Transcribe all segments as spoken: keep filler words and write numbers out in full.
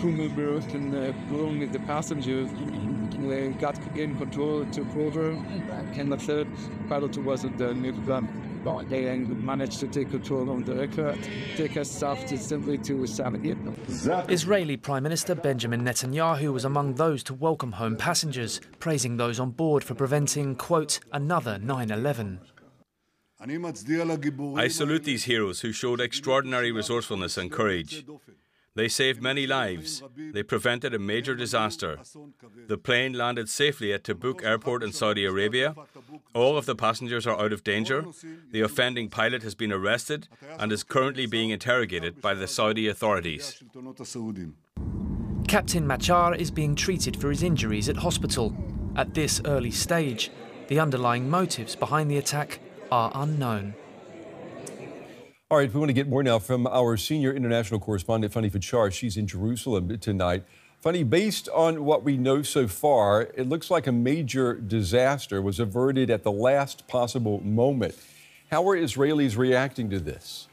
Tunnelbus and uh, along with the passengers, we got in control, took over, and the third pilot wasn't the new gun. They managed to take control of the aircraft, take us south to simply to Saudi. Israeli Prime Minister Benjamin Netanyahu was among those to welcome home passengers, praising those on board for preventing, quote, another nine eleven. I salute these heroes who showed extraordinary resourcefulness and courage. They saved many lives. They prevented a major disaster. The plane landed safely at Tabuk Airport in Saudi Arabia. All of the passengers are out of danger. The offending pilot has been arrested and is currently being interrogated by the Saudi authorities. Captain Machar is being treated for his injuries at hospital. At this early stage, the underlying motives behind the attack are unknown. All right, we want to get more now from our senior international correspondent, Fanny Fachar. She's in Jerusalem tonight. Fanny, based on what we know so far, it looks like a major disaster was averted at the last possible moment. How are Israelis reacting to this?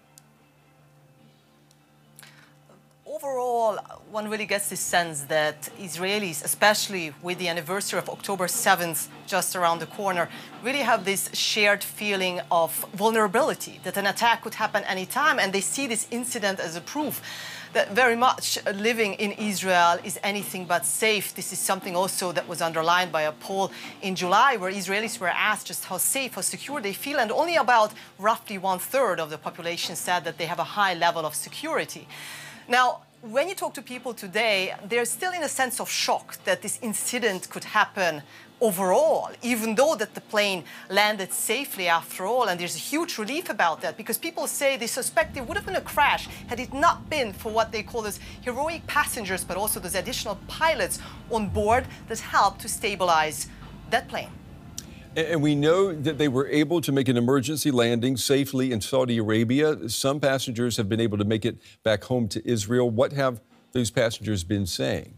Overall, one really gets this sense that Israelis, especially with the anniversary of October seventh just around the corner, really have this shared feeling of vulnerability, that an attack could happen anytime, and they see this incident as a proof that very much living in Israel is anything but safe. This is something also that was underlined by a poll in July where Israelis were asked just how safe, how secure they feel, and only about roughly one-third of the population said that they have a high level of security. Now, when you talk to people today, they're still in a sense of shock that this incident could happen overall, even though that the plane landed safely after all. And there's a huge relief about that because people say they suspect it would have been a crash had it not been for what they call those heroic passengers, but also those additional pilots on board that helped to stabilize that plane. And we know that they were able to make an emergency landing safely in Saudi Arabia. Some passengers have been able to make it back home to Israel. What have those passengers been saying?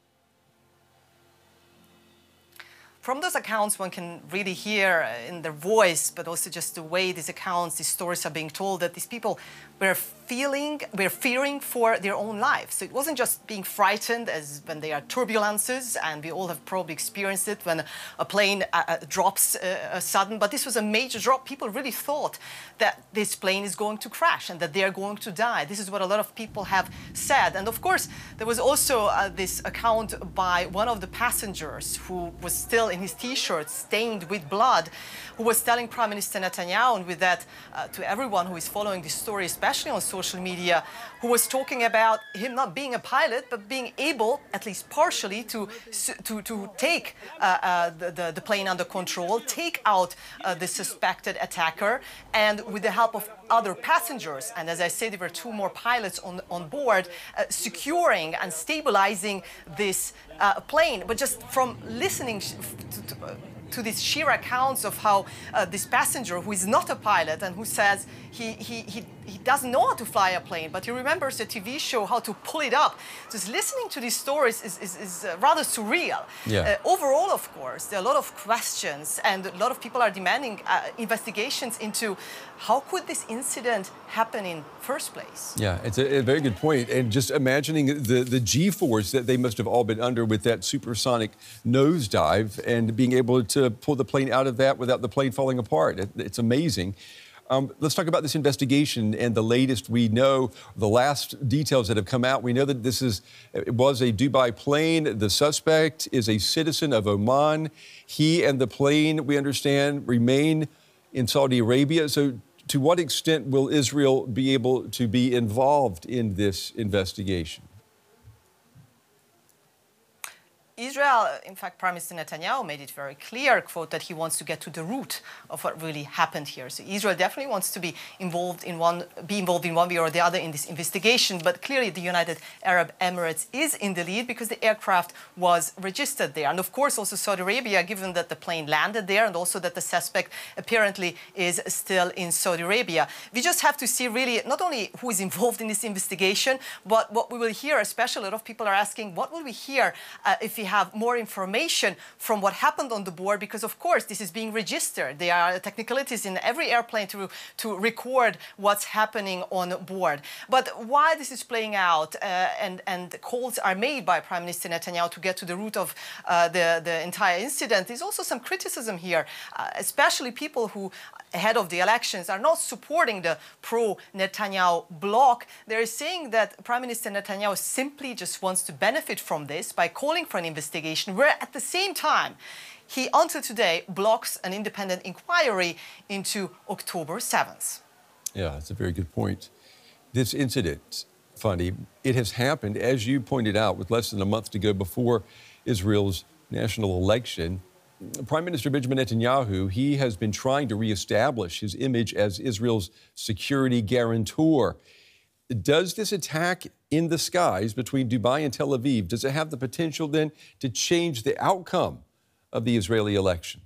From those accounts, one can really hear in their voice, but also just the way these accounts, these stories are being told, that these people were feeling, were fearing for their own lives. So it wasn't just being frightened as when there are turbulences, and we all have probably experienced it when a plane uh, drops uh, sudden, but this was a major drop. People really thought that this plane is going to crash and that they are going to die. This is what a lot of people have said. And of course, there was also uh, this account by one of the passengers who was still in his T-shirt stained with blood, who was telling Prime Minister Netanyahu, and with that uh, to everyone who is following this story, especially on social media, who was talking about him not being a pilot, but being able, at least partially, to to, to take uh, uh, the, the, the plane under control, take out uh, the suspected attacker, and with the help of other passengers, and as I said, there were two more pilots on, on board, uh, securing and stabilizing this uh, plane. But just from listening to, to, to these sheer accounts of how uh, this passenger, who is not a pilot and who says he, he, he, he doesn't know how to fly a plane, but he remembers the T V show How to Pull It Up. Just listening to these stories is, is, is uh, rather surreal. Yeah. Uh, overall, of course, there are a lot of questions, and a lot of people are demanding uh, investigations into how could this incident happen in first place. Yeah, it's a, a very good point. And just imagining the, the G-force that they must have all been under with that supersonic nosedive and being able to pull the plane out of that without the plane falling apart. It, it's amazing. Um, let's talk about this investigation and the latest we know, the last details that have come out. We know that this is, it was a Dubai plane. The suspect is a citizen of Oman. He and the plane, we understand, remain in Saudi Arabia. So to what extent will Israel be able to be involved in this investigation? Israel, in fact, Prime Minister Netanyahu made it very clear, quote, that he wants to get to the root of what really happened here. So Israel definitely wants to be involved in one, be involved in one way or the other in this investigation. But clearly, the United Arab Emirates is in the lead because the aircraft was registered there. And of course, also Saudi Arabia, given that the plane landed there and also that the suspect apparently is still in Saudi Arabia. We just have to see really not only who is involved in this investigation, but what we will hear, especially a lot of people are asking, what will we hear uh, if we we have more information from what happened on the board, because of course this is being registered. There are technicalities in every airplane to, to record what's happening on board. But why this is playing out uh, and, and calls are made by Prime Minister Netanyahu to get to the root of uh, the, the entire incident, is also some criticism here, uh, especially people who ahead of the elections are not supporting the pro-Netanyahu bloc. They're saying that Prime Minister Netanyahu simply just wants to benefit from this by calling for an investigation, where at the same time he, until today, blocks an independent inquiry into October seventh. Yeah, that's a very good point. This incident, Fanny, it has happened, as you pointed out, with less than a month to go before Israel's national election. Prime Minister Benjamin Netanyahu, he has been trying to reestablish his image as Israel's security guarantor. Does this attack in the skies between Dubai and Tel Aviv, does it have the potential then to change the outcome of the Israeli election?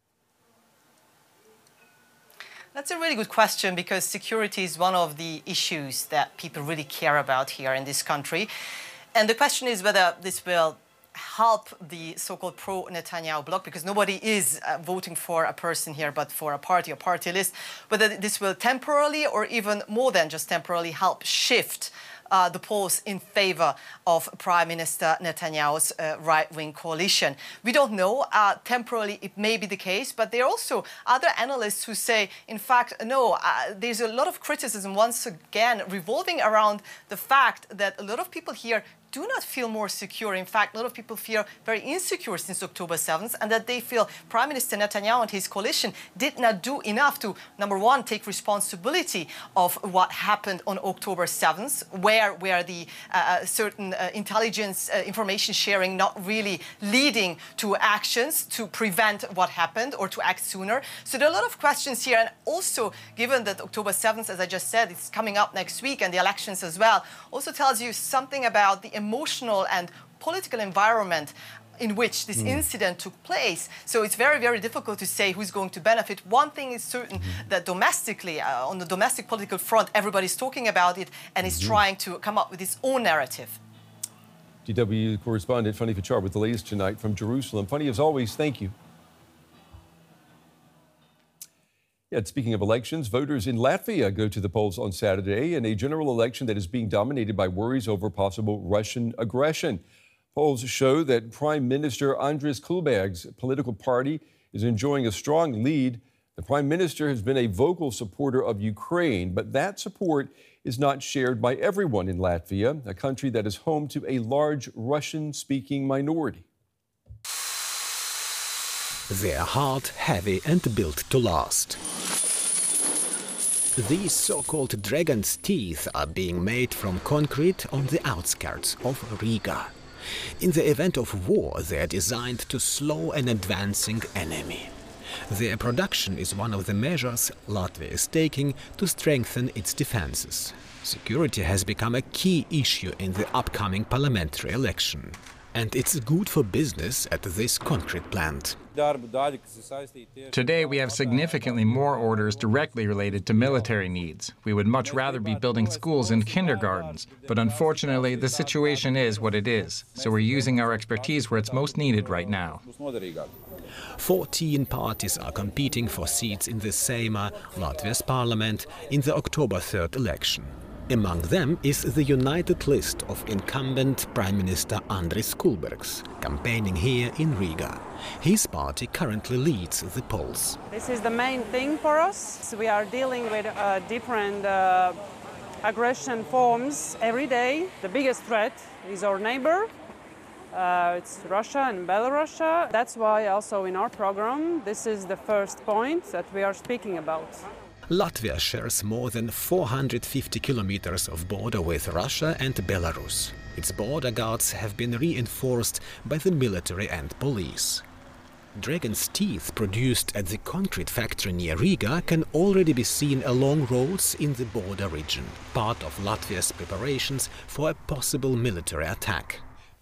That's a really good question, because security is one of the issues that people really care about here in this country. And the question is whether this will help the so-called pro-Netanyahu bloc, because nobody is uh, voting for a person here but for a party or party list, whether this will temporarily or even more than just temporarily help shift Uh, the polls in favor of Prime Minister Netanyahu's uh, right-wing coalition. We don't know. Uh, temporarily, it may be the case, but there are also other analysts who say, in fact, no, uh, there's a lot of criticism once again revolving around the fact that a lot of people here do not feel more secure. In fact, a lot of people feel very insecure since October seventh, and that they feel Prime Minister Netanyahu and his coalition did not do enough to, number one, take responsibility of what happened on October seventh, where, where the uh, certain uh, intelligence uh, information sharing not really leading to actions to prevent what happened or to act sooner. So there are a lot of questions here. And also, given that October seventh, as I just said, it's coming up next week, and the elections as well, also tells you something about the emotional and political environment in which this mm. incident took place. So it's very, very difficult to say who's going to benefit. One thing is certain, mm-hmm. that domestically, uh, on the domestic political front, everybody's talking about it and is mm-hmm. trying to come up with its own narrative. D W correspondent Fanny Fachar with the latest tonight from Jerusalem. Fanny, as always, thank you. Yeah, speaking of elections, voters in Latvia go to the polls on Saturday in a general election that is being dominated by worries over possible Russian aggression. Polls show that Prime Minister Andris Kulberg's political party is enjoying a strong lead. The Prime Minister has been a vocal supporter of Ukraine, but that support is not shared by everyone in Latvia, a country that is home to a large Russian-speaking minority. They're hard, heavy and built to last. These so-called dragon's teeth are being made from concrete on the outskirts of Riga. In the event of war, they are designed to slow an advancing enemy. Their production is one of the measures Latvia is taking to strengthen its defenses. Security has become a key issue in the upcoming parliamentary election. And it's good for business at this concrete plant. Today we have significantly more orders directly related to military needs. We would much rather be building schools and kindergartens, but unfortunately the situation is what it is, so we're using our expertise where it's most needed right now. Fourteen parties are competing for seats in the Seima, Latvia's parliament, in the October third election. Among them is the united list of incumbent Prime Minister Andris Kulbergs, campaigning here in Riga. His party currently leads the polls. This is the main thing for us. We are dealing with uh, different uh, aggression forms every day. The biggest threat is our neighbor. Uh, it's Russia and Belarus. That's why also in our program, this is the first point that we are speaking about. Latvia shares more than four hundred fifty kilometers of border with Russia and Belarus. Its border guards have been reinforced by the military and police. Dragon's teeth produced at the concrete factory near Riga can already be seen along roads in the border region, part of Latvia's preparations for a possible military attack.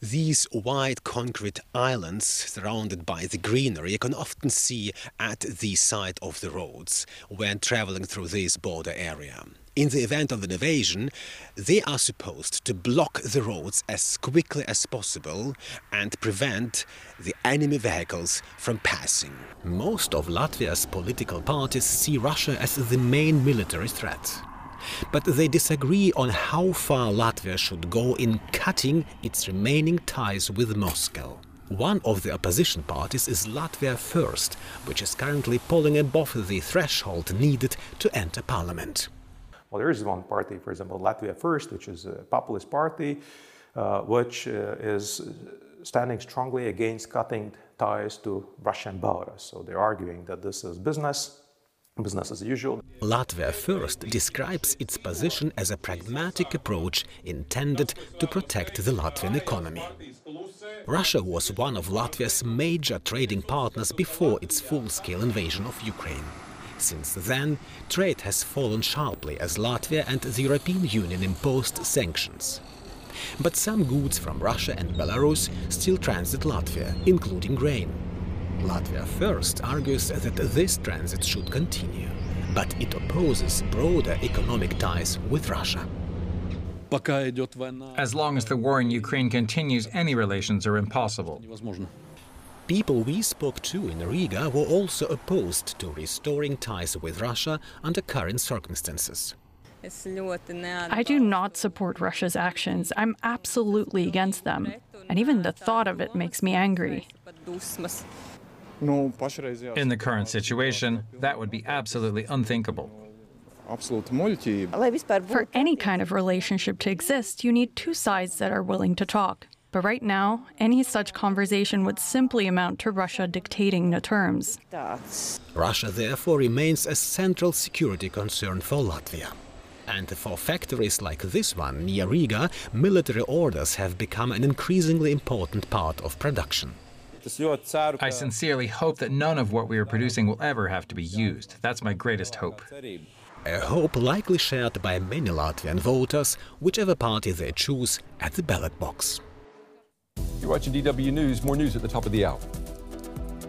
These wide concrete islands surrounded by the greenery you can often see at the side of the roads when traveling through this border area. In the event of an invasion, they are supposed to block the roads as quickly as possible and prevent the enemy vehicles from passing. Most of Latvia's political parties see Russia as the main military threat. But they disagree on how far Latvia should go in cutting its remaining ties with Moscow. One of the opposition parties is Latvia First, which is currently polling above the threshold needed to enter parliament. Well, there is one party, for example, Latvia First, which is a populist party, uh, which uh, is standing strongly against cutting ties to Russia and Belarus. So they're arguing that this is business, business as usual. Latvia First describes its position as a pragmatic approach intended to protect the Latvian economy. Russia was one of Latvia's major trading partners before its full-scale invasion of Ukraine. Since then, trade has fallen sharply as Latvia and the European Union imposed sanctions. But some goods from Russia and Belarus still transit Latvia, including grain. Latvia First argues that this transit should continue, but it opposes broader economic ties with Russia. As long as the war in Ukraine continues, any relations are impossible. People we spoke to in Riga were also opposed to restoring ties with Russia under current circumstances. I do not support Russia's actions. I'm absolutely against them. And even the thought of it makes me angry. In the current situation, that would be absolutely unthinkable. For any kind of relationship to exist, you need two sides that are willing to talk. But right now, any such conversation would simply amount to Russia dictating the terms. Russia therefore remains a central security concern for Latvia. And for factories like this one near Riga, military orders have become an increasingly important part of production. I sincerely hope that none of what we are producing will ever have to be used. That's my greatest hope. A hope likely shared by many Latvian voters, whichever party they choose at the ballot box. You're watching D W News. More news at the top of the hour.